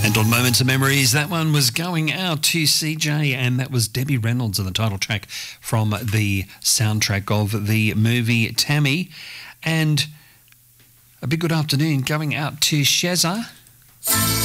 And on Moments of Memories, that one was going out to CJ, and that was Debbie Reynolds and the title track from the soundtrack of the movie Tammy. And a big good afternoon going out to Shezza.